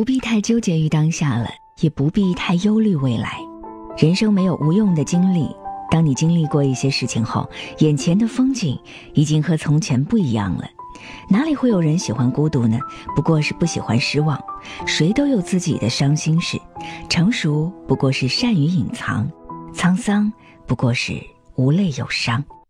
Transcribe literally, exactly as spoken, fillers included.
不必太纠结于当下了，也不必太忧虑未来。人生没有无用的经历，当你经历过一些事情后，眼前的风景已经和从前不一样了。哪里会有人喜欢孤独呢？不过是不喜欢失望。谁都有自己的伤心事，成熟不过是善于隐藏，沧桑不过是无泪有伤。